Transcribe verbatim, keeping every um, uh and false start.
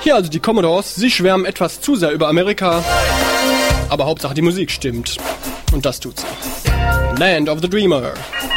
Ja, also die Commodores, sie schwärmen etwas zu sehr über Amerika, aber Hauptsache die Musik stimmt. Und das tut sie. Land of the Dreamer.